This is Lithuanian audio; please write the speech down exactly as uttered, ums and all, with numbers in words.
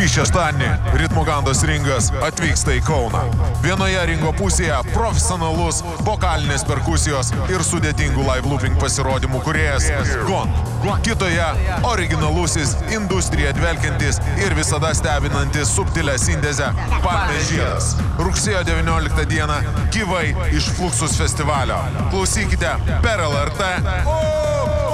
Šį šeštadienį Ritmogandos ringas atvyksta į Kauną. Vienoje ringo pusėje profesionalus vokalinės perkusijos ir sudėtingų live looping pasirodymų kūrėjas Gon. Kitoje originalusis, industriją dvelkiantis ir visada stebinantis subtilę sintezę Palmės žiedas. Rugsėjo devynioliktą dieną gyvai iš Fluxus festivalio. Klausykite per L R T. O!